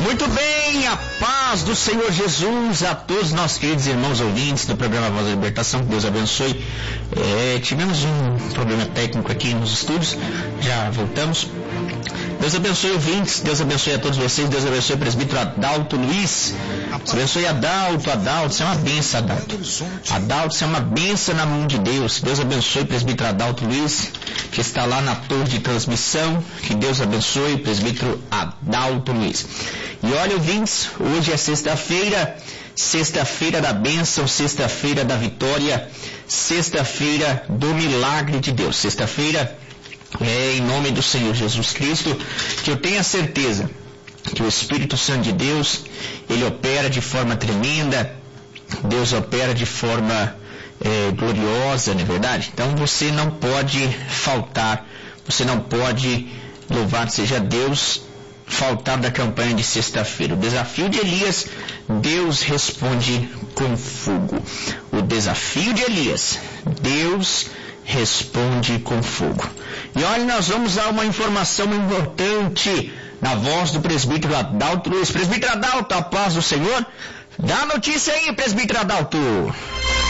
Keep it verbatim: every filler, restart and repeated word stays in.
Muito bem, a paz do Senhor Jesus a todos nós queridos irmãos ouvintes do programa Voz da Libertação, que Deus abençoe. É, tivemos um problema técnico aqui nos estúdios, já voltamos. Deus abençoe ouvintes, Deus abençoe a todos vocês, Deus abençoe o presbítero Adalto Luiz, Deus abençoe Adalto, Adalto, você é uma benção, Adalto. Adalto, você é uma benção na mão de Deus. Deus abençoe o presbítero Adalto Luiz, que está lá na torre de transmissão, que Deus abençoe o presbítero Adalto Luiz. E olha, ouvintes, hoje é sexta-feira, sexta-feira da bênção, sexta-feira da vitória, sexta-feira do milagre de Deus, sexta-feira é em nome do Senhor Jesus Cristo, que eu tenho a certeza que o Espírito Santo de Deus, ele opera de forma tremenda, Deus opera de forma é, gloriosa, não é verdade? Então você não pode faltar, você não pode, louvado seja Deus, faltar da campanha de sexta-feira. O desafio de Elias, Deus responde com fogo. O desafio de Elias, Deus responde com fogo. E olha, nós vamos dar uma informação importante na voz do presbítero Adalto Luiz. Presbítero Adalto, a paz do Senhor. Dá a notícia aí, presbítero Adalto.